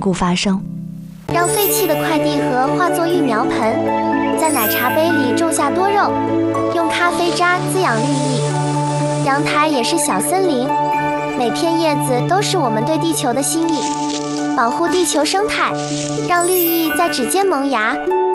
故发生。 让废弃的快递盒化作育苗盆，在奶茶杯里种下多肉，用咖啡渣滋养绿意。阳台也是小森林，每片叶子都是我们对地球的心意。保护地球生态，让绿意在指尖萌芽。